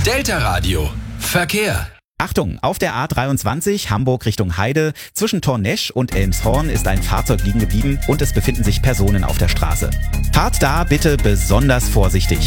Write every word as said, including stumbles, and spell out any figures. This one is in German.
Delta Radio. Verkehr. Achtung, auf der A dreiundzwanzig Hamburg Richtung Heide zwischen Tornesch und Elmshorn ist ein Fahrzeug liegen geblieben und es befinden sich Personen auf der Straße. Fahrt da bitte besonders vorsichtig.